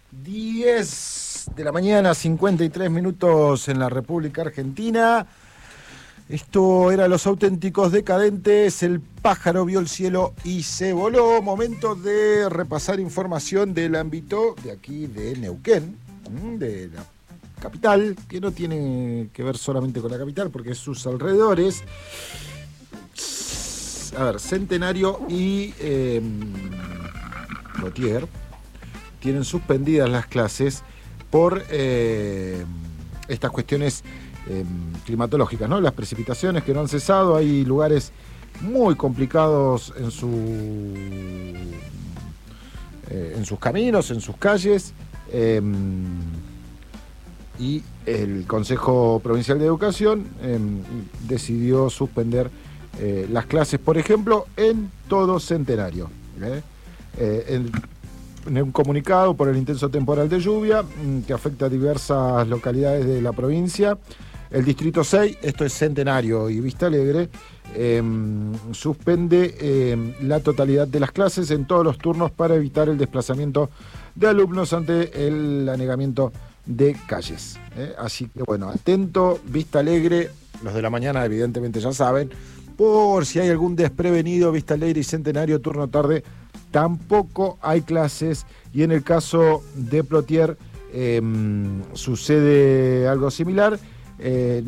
10 de la mañana, 53 minutos en la República Argentina. Esto era Los Auténticos Decadentes, el pájaro vio el cielo y se voló. Momento de repasar información del ámbito de aquí de Neuquén, de la capital, que no tiene que ver solamente con la capital, porque es sus alrededores. A ver, Centenario y Plotier tienen suspendidas las clases por estas cuestiones climatológicas, ¿no? Las precipitaciones que no han cesado, hay lugares muy complicados en sus caminos, en sus calles, y el Consejo Provincial de Educación decidió suspender las clases, por ejemplo, en todo Centenario. En un comunicado por el intenso temporal de lluvia que afecta a diversas localidades de la provincia, el Distrito 6, esto es Centenario y Vista Alegre, suspende la totalidad de las clases en todos los turnos para evitar el desplazamiento de alumnos ante el anegamiento de calles. Así que bueno, atento, Vista Alegre, los de la mañana evidentemente ya saben, por si hay algún desprevenido, Vista Alegre y Centenario, turno tarde, tampoco hay clases, y en el caso de Plotier sucede algo similar.